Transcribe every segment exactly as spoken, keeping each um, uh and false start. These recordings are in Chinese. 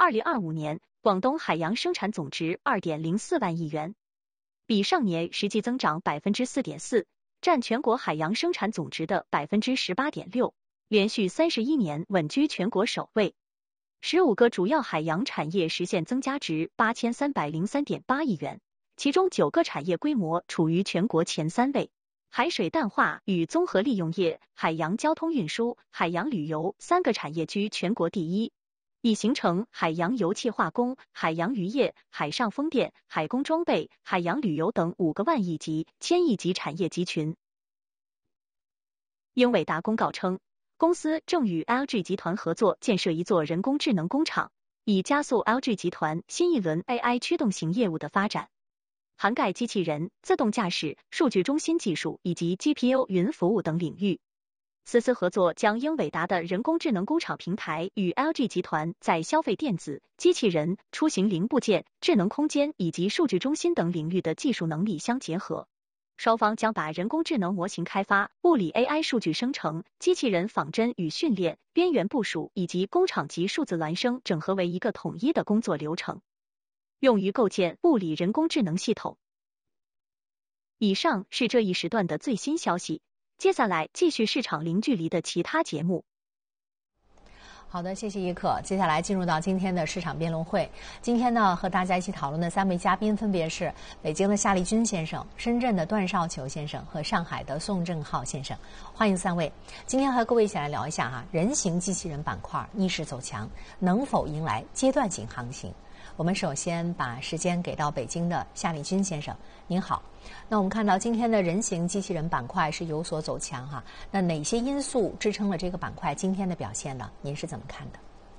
二零二五年，广东海洋生产总值 二点零四万亿元，比上年实际增长 百分之四点四， 占全国海洋生产总值的 百分之十八点六， 连续三十一年稳居全国首位。十五个主要海洋产业实现增加值 八千三百零三点八亿元，其中九个产业规模处于全国前三位。海水淡化与综合利用业、海洋交通运输、海洋旅游三个产业居全国第一，已形成海洋油气化工、海洋渔业、海上风电、海工装备、海洋旅游等五个万亿级、千亿级产业集群。英伟达公告称，公司正与 L G 集团合作建设一座人工智能工厂，以加速 L G 集团新一轮 A I 驱动型业务的发展，涵盖机器人、自动驾驶、数据中心技术以及 G P U 云服务等领域。此次合作将英伟达的人工智能工厂平台与 L G 集团在消费电子、机器人、出行零部件、智能空间以及数据中心等领域的技术能力相结合。双方将把人工智能模型开发、物理 A I 数据生成、机器人仿真与训练、边缘部署以及工厂级数字孪生整合为一个统一的工作流程，用于构建物理人工智能系统。以上是这一时段的最新消息，接下来继续市场零距离的其他节目。 好的，谢谢叶克。接下来进入到今天的市场辩论会。今天呢，和大家一起讨论的三位嘉宾分别是北京的夏立军先生、深圳的段少球先生和上海的宋正浩先生。欢迎三位。今天和各位一起来聊一下哈，人形机器人板块逆势走强，能否迎来阶段性行情？我们首先把时间给到北京的夏立军先生，您好。那我们看到今天的人形机器人板块是有所走强哈，那哪些因素支撑了这个板块今天的表现呢？您是怎么看的？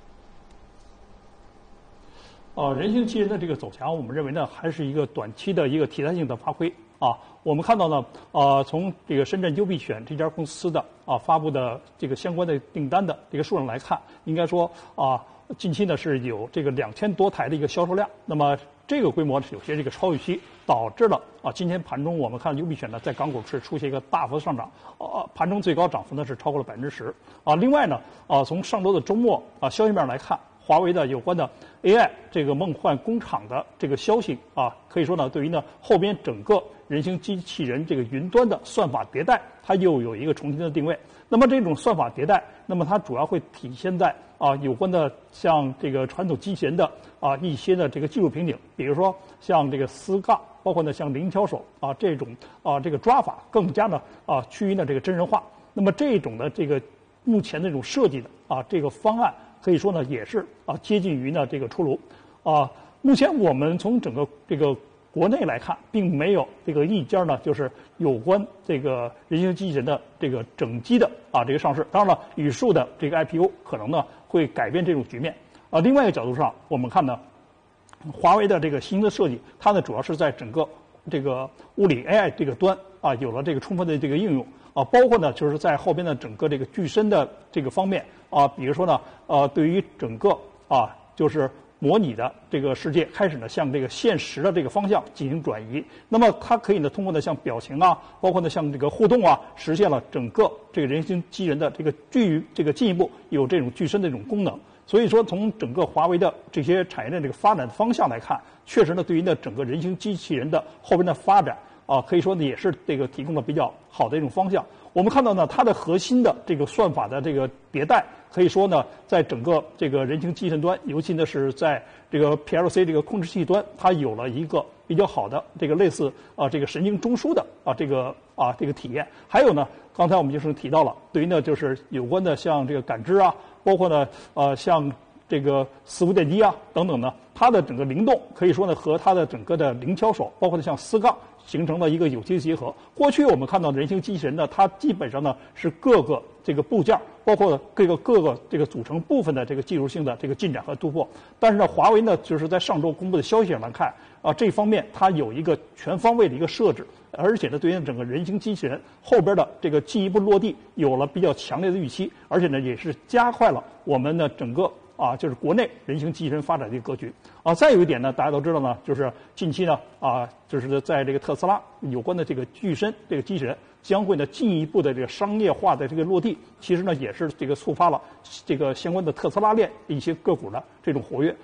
呃，人形机器人的这个走强，我们认为呢，还是一个短期的一个题材性的发挥啊。我们看到呢，呃，从这个深圳优必选这家公司的啊发布的这个相关的订单的这个数量来看，应该说啊，近期呢是有这个两千多台的一个销售量。那么这个规模是有些这个超预期，导致了啊，今天盘中我们看优必选呢在港股是出现一个大幅上涨，啊，盘中最高涨幅呢是超过了百分之十啊。另外呢，啊，从上周的周末啊消息面来看，华为的有关的 A I 这个梦幻工厂的这个消息啊，可以说呢，对于呢后边整个人形机器人这个云端的算法迭代，它又有一个重新的定位。那么这种算法迭代，那么它主要会体现在啊有关的像这个传统机器人的啊一些的这个技术瓶颈，比如说像这个丝杠，包括呢像灵巧手啊这种啊这个抓法更加呢啊趋于呢这个真人化。那么这种的这个目前这种设计的啊这个方案，可以说呢也是啊接近于呢这个出炉啊。目前我们从整个这个国内来看，并没有这个一家呢，就是有关这个人形机器人的这个整机的啊这个上市。当然了，语数的这个 I P O 可能呢会改变这种局面啊。另外一个角度上，我们看呢，华为的这个新的设计，它呢主要是在整个这个物理 A I 这个端啊有了这个充分的这个应用啊，包括呢就是在后边的整个这个具身的这个方面啊，比如说呢呃对于整个啊就是模拟的这个世界开始呢向这个现实的这个方向进行转移。那么它可以呢通过呢像表情啊，包括呢像这个互动啊，实现了整个这个人形机器人的这个具这个进一步有这种具身的这种功能。所以说从整个华为的这些产业链这个发展方向来看，确实呢对于呢整个人形机器人的后边的发展啊，可以说呢也是这个提供了比较好的一种方向。我们看到呢它的核心的这个算法的这个迭代，可以说呢在整个这个人形机器人端，尤其呢是在这个 P L C 这个控制器端，它有了一个比较好的这个类似啊这个神经中枢的啊这个啊这个体验。还有呢，刚才我们就是提到了，对于呢就是有关的像这个感知啊，包括呢呃像这个磁浮电机啊等等呢，它的整个灵动可以说呢和它的整个的灵巧手，包括呢像丝杠，形成了一个有机结合。过去我们看到人形机器人呢，它基本上呢是各个这个部件，包括各个各个这个组成部分的这个技术性的这个进展和突破。但是呢，华为呢就是在上周公布的消息上来看啊，这方面它有一个全方位的一个设置，而且呢对于整个人形机器人后边的这个进一步落地有了比较强烈的预期，而且呢也是加快了我们的整个啊，就是国内人形机器人发展的一个格局啊。再有一点呢，大家都知道呢，就是近期呢啊，就是在这个特斯拉有关的这个具身这个机器人将会呢进一步的这个商业化的这个落地，其实呢也是这个触发了这个相关的特斯拉链一些个股的这种活跃。